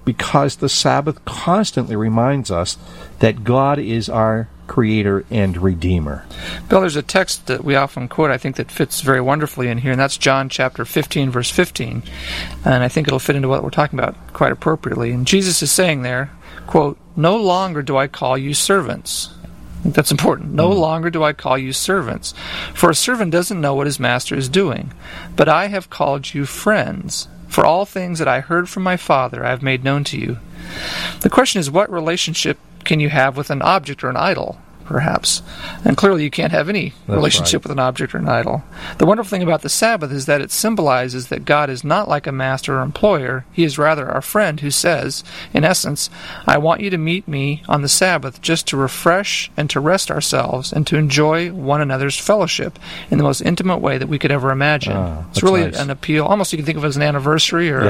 because the Sabbath constantly reminds us that God is our Creator and Redeemer. Bill, there's a text that we often quote, I think, that fits very wonderfully in here, and that's John chapter 15, verse 15. And I think it'll fit into what we're talking about quite appropriately. And Jesus is saying there, quote, "No longer do I call you servants." I think that's important. "No longer do I call you servants, for a servant doesn't know what his master is doing. But I have called you friends. For all things that I heard from my Father I have made known to you." The question is, what relationship can you have with an object or an idol, perhaps? And clearly you can't have any relationship with an object or an idol. The wonderful thing about the Sabbath is that it symbolizes that God is not like a master or employer. He is rather our friend who says, in essence, "I want you to meet me on the Sabbath just to refresh and to rest ourselves and to enjoy one another's fellowship in the most intimate way that we could ever imagine." It's really an appeal. Almost you can think of it as an anniversary or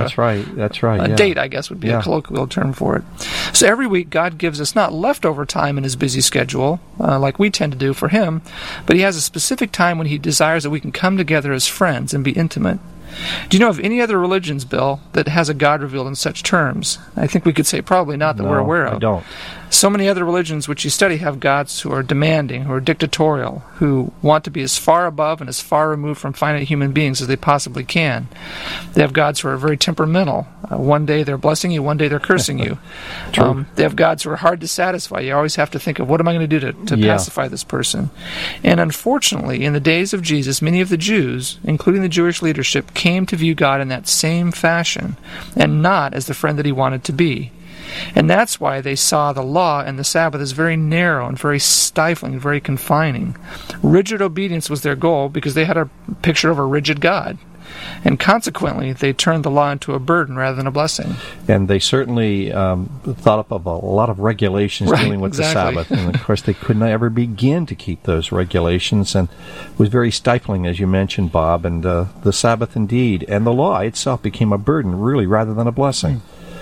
a date, I guess would be a colloquial term for it. So every week God gives us not leftover time in his busy schedule, like we tend to do for him, but he has a specific time when he desires that we can come together as friends and be intimate. Do you know of any other religions, Bill, that has a God revealed in such terms? I think we could say probably not that we're aware of. I don't. So many other religions which you study have gods who are demanding, who are dictatorial, who want to be as far above and as far removed from finite human beings as they possibly can. They have gods who are very temperamental. One day they're blessing you, one day they're cursing you. They have gods who are hard to satisfy. You always have to think of, what am I going to do to pacify this person? And unfortunately, in the days of Jesus, many of the Jews, including the Jewish leadership, came to view God in that same fashion, and not as the friend that he wanted to be. And that's why they saw the law and the Sabbath as very narrow and very stifling and very confining. Rigid obedience was their goal because they had a picture of a rigid God. And consequently, they turned the law into a burden rather than a blessing. And they certainly thought up of a lot of regulations dealing with the Sabbath. And of course, they could not ever begin to keep those regulations. And it was very stifling, as you mentioned, Bob. And the Sabbath indeed, and the law itself became a burden, really, rather than a blessing.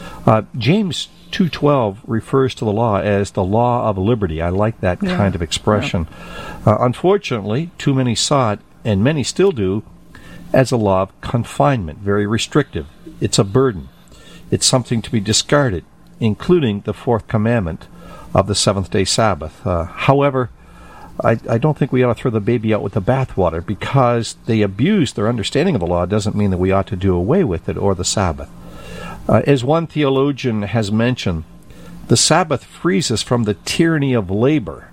James 2:12 refers to the law as the law of liberty. I like that kind of expression. Unfortunately, too many saw it, and many still do, as a law of confinement, very restrictive. It's a burden. It's something to be discarded, including the fourth commandment of the seventh-day Sabbath. However, I don't think we ought to throw the baby out with the bathwater. Because they abuse their understanding of the law doesn't mean that we ought to do away with it or the Sabbath. As one theologian has mentioned, the Sabbath frees us from the tyranny of labor.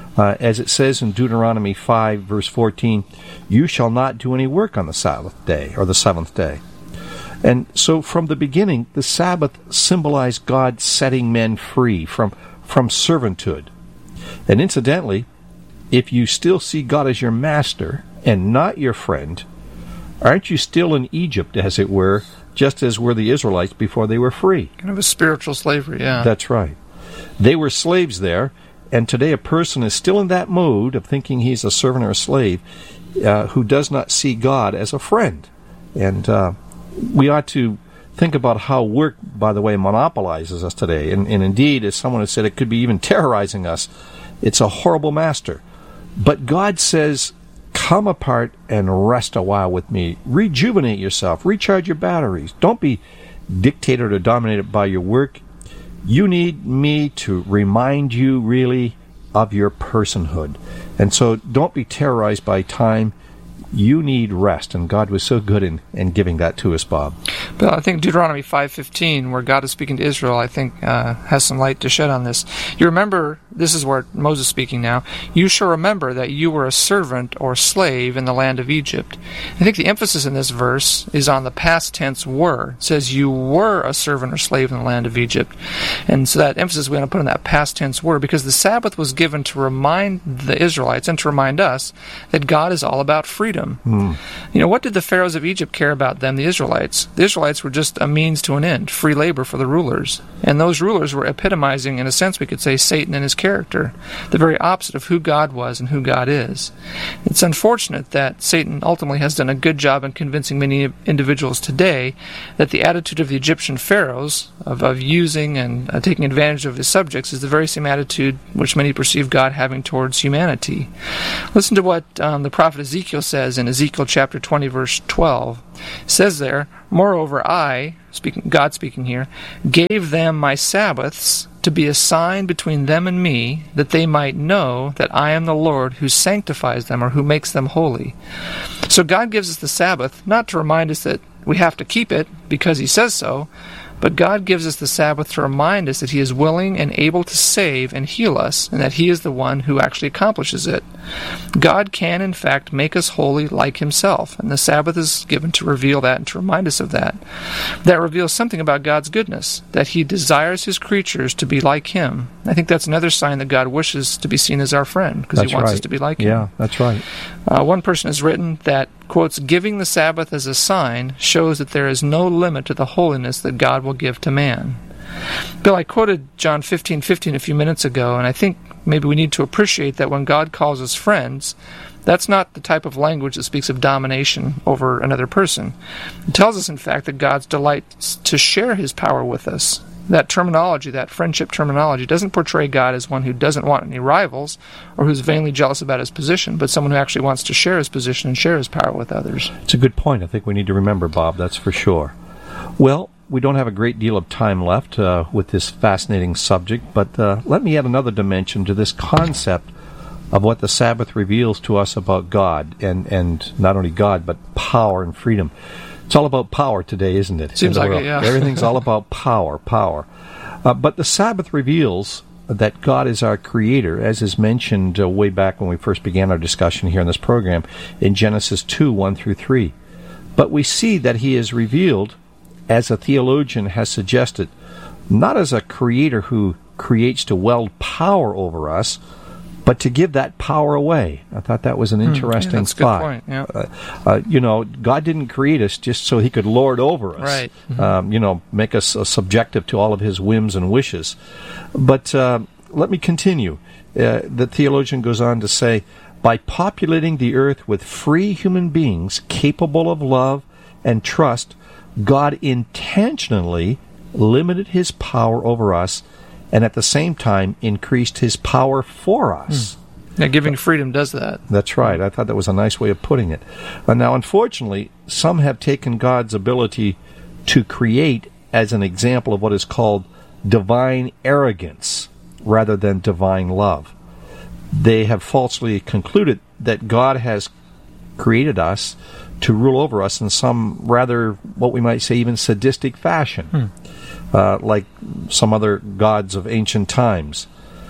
As it says in Deuteronomy 5, verse 14, "You shall not do any work on the Sabbath day," or the seventh day. And so from the beginning, the Sabbath symbolized God setting men free from servitude. And incidentally, if you still see God as your master and not your friend, aren't you still in Egypt, as it were, just as were the Israelites before they were free? Kind of a spiritual slavery, yeah. That's right. They were slaves there, and today a person is still in that mode of thinking he's a servant or a slave who does not see God as a friend. And we ought to think about how work, by the way, monopolizes us today. And indeed, as someone has said, it could be even terrorizing us. It's a horrible master. But God says, come apart and rest a while with me. Rejuvenate yourself. Recharge your batteries. Don't be dictated or dominated by your work. You need me to remind you, really, of your personhood. And so don't be terrorized by time. You need rest, and God was so good in giving that to us, Bob. But I think Deuteronomy 5:15, where God is speaking to Israel, I think has some light to shed on this. You remember, this is where Moses is speaking now, "You shall remember that you were a servant or slave in the land of Egypt." I think the emphasis in this verse is on the past tense were. It says you were a servant or slave in the land of Egypt. And so that emphasis we're going to put on that past tense were, because the Sabbath was given to remind the Israelites and to remind us that God is all about freedom. You know, what did the pharaohs of Egypt care about them, the Israelites? The Israelites were just a means to an end, free labor for the rulers. And those rulers were epitomizing, in a sense we could say, Satan and his character, the very opposite of who God was and who God is. It's unfortunate that Satan ultimately has done a good job in convincing many individuals today that the attitude of the Egyptian pharaohs of using and taking advantage of his subjects is the very same attitude which many perceive God having towards humanity. Listen to what the prophet Ezekiel says in Ezekiel chapter 20, verse 12. It says there, "Moreover, I, God speaking here, gave them my Sabbaths to be a sign between them and me, that they might know that I am the Lord who sanctifies them, or who makes them holy. So God gives us the Sabbath not to remind us that we have to keep it because He says so, but God gives us the Sabbath to remind us that He is willing and able to save and heal us, and that He is the one who actually accomplishes it. God can, in fact, make us holy like Himself, and the Sabbath is given to reveal that and to remind us of that. That reveals something about God's goodness, that He desires His creatures to be like Him. I think that's another sign that God wishes to be seen as our friend, because He wants us to be like Him. Yeah, that's right. One person has written that, quotes, giving the Sabbath as a sign shows that there is no limit to the holiness that God will give to man. Bill, I quoted John 15:15 a few minutes ago, and I think maybe we need to appreciate that when God calls us friends, that's not the type of language that speaks of domination over another person. It tells us, in fact, that God's delights to share His power with us. That terminology, that friendship terminology, doesn't portray God as one who doesn't want any rivals or who's vainly jealous about his position, but someone who actually wants to share his position and share his power with others. It's a good point. I think we need to remember, Bob, that's for sure. Well, we don't have a great deal of time left with this fascinating subject, but let me add another dimension to this concept of what the Sabbath reveals to us about God, and not only God, but power and freedom. It's all about power today, isn't it? Seems like it, yeah. Everything's all about power. But the Sabbath reveals that God is our Creator, as is mentioned way back when we first began our discussion here in this program, in Genesis 2:1-3. But we see that He is revealed, as a theologian has suggested, not as a Creator who creates to wield power over us, but to give that power away. I thought that was an interesting thought. That's a good point, yeah. God didn't create us just so He could lord over us. Right. Mm-hmm. Make us subjective to all of His whims and wishes. But let me continue. The theologian goes on to say, by populating the earth with free human beings capable of love and trust, God intentionally limited His power over us, and at the same time increased His power for us. Now, giving freedom does that. That's right. I thought that was a nice way of putting it. Now, unfortunately, some have taken God's ability to create as an example of what is called divine arrogance rather than divine love. They have falsely concluded that God has created us to rule over us in some rather, what we might say, even sadistic fashion. Like some other gods of ancient times.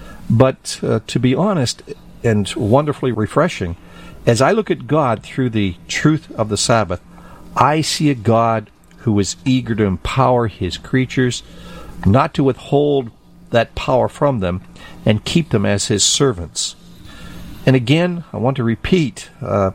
But to be honest, and wonderfully refreshing, as I look at God through the truth of the Sabbath, I see a God who is eager to empower His creatures, not to withhold that power from them, and keep them as His servants. And again, I want to repeat,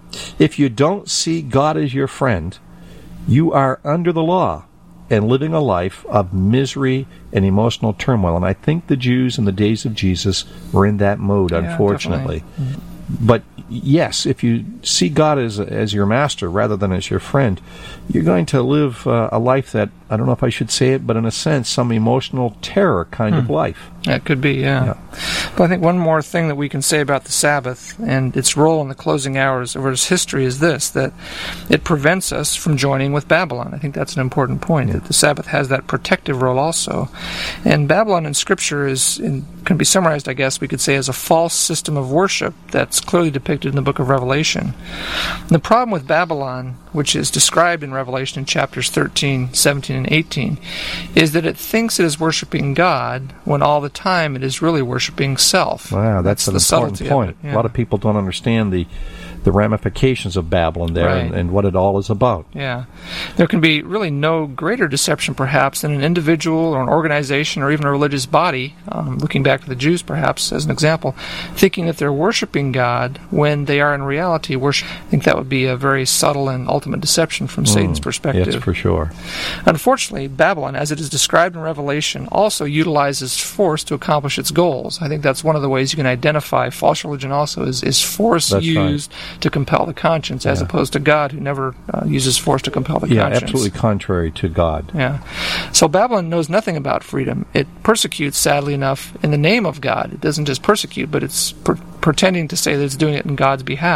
if you don't see God as your friend, you are under the law and living a life of misery and emotional turmoil. And I think the Jews in the days of Jesus were in that mode, unfortunately. Definitely. But yes, if you see God as your master rather than as your friend, you're going to live a life that, I don't know if I should say it, but in a sense, some emotional terror kind of life. That could be, yeah. But I think one more thing that we can say about the Sabbath and its role in the closing hours of its history is this, that it prevents us from joining with Babylon. I think that's an important point, that the Sabbath has that protective role also. And Babylon in Scripture can be summarized, I guess, we could say, as a false system of worship that's clearly depicted in the book of Revelation. And the problem with Babylon, which is described in Revelation in chapters 13, 17, and 18, is that it thinks it is worshiping God when all the time it is really worshiping self. Wow, that's an important point. A lot of people don't understand the ramifications of Babylon there, right, and what it all is about. Yeah. There can be really no greater deception, perhaps, than an individual or an organization or even a religious body, looking back to the Jews, perhaps, as an example, thinking that they're worshiping God when they are in reality worship. I think that would be a very subtle and ultimate deception from Satan's perspective. Yes, for sure. Unfortunately, Babylon, as it is described in Revelation, also utilizes force to accomplish its goals. I think that's one of the ways you can identify false religion also, is force used to compel the conscience, as opposed to God, who never uses force to compel the conscience. Yeah, absolutely contrary to God. Yeah. So Babylon knows nothing about freedom. It persecutes, sadly enough, in the name of God. It doesn't just persecute, but it's pretending to say that it's doing it in God's behalf.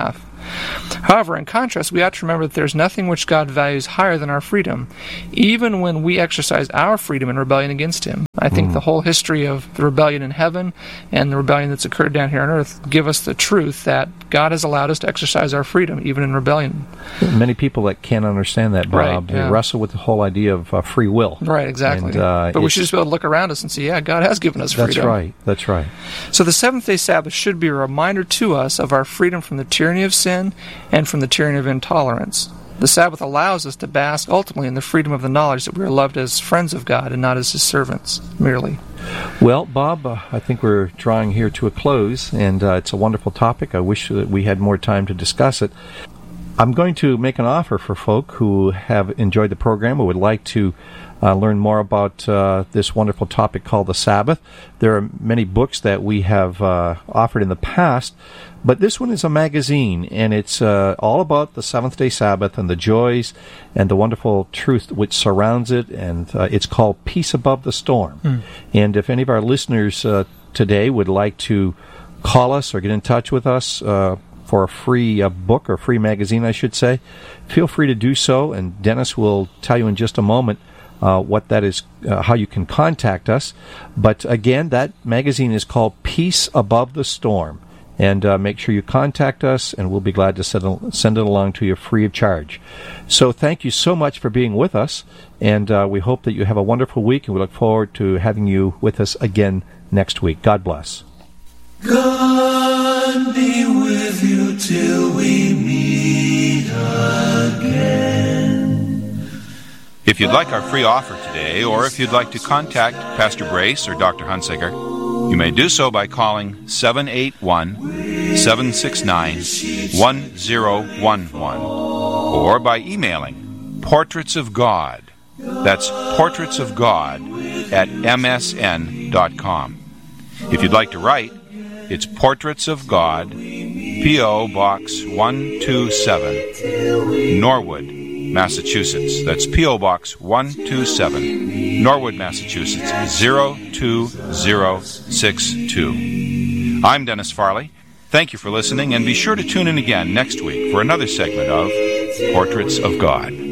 However, in contrast, we ought to remember that there is nothing which God values higher than our freedom, even when we exercise our freedom in rebellion against Him. I think the whole history of the rebellion in heaven and the rebellion that's occurred down here on earth give us the truth that God has allowed us to exercise our freedom, even in rebellion. Many people that can't understand that, Bob, Right, they wrestle with the whole idea of free will. Right, exactly. And, but we should just be able to look around us and see, yeah, God has given us freedom. That's right. So the seventh-day Sabbath should be a reminder to us of our freedom from the tyranny of sin and from the tyranny of intolerance. The Sabbath allows us to bask ultimately in the freedom of the knowledge that we are loved as friends of God and not as His servants merely. Well, Bob, I think we're drawing here to a close, and it's a wonderful topic. I wish that we had more time to discuss it. I'm going to make an offer for folk who have enjoyed the program or would like to learn more about this wonderful topic called the Sabbath. There are many books that we have offered in the past, but this one is a magazine, and it's all about the seventh-day Sabbath and the joys and the wonderful truth which surrounds it, and it's called Peace Above the Storm. And if any of our listeners today would like to call us or get in touch with us for a free book or free magazine, I should say, feel free to do so, and Dennis will tell you in just a moment what that is, how you can contact us. But again, that magazine is called Peace Above the Storm. And make sure you contact us, and we'll be glad to send it along to you free of charge. So thank you so much for being with us, and we hope that you have a wonderful week, and we look forward to having you with us again next week. God bless. God be with you till we meet again. If you'd like our free offer today, or if you'd like to contact Pastor Brace or Dr. Hunsaker, you may do so by calling 781-769-1011 or by emailing Portraits of God. That's Portraits of God at msn.com. If you'd like to write, it's Portraits of God, P.O. Box 127, Norwood, Massachusetts. That's P.O. Box 127, Norwood, Massachusetts, 02062. I'm Dennis Farley. Thank you for listening, and be sure to tune in again next week for another segment of Portraits of God.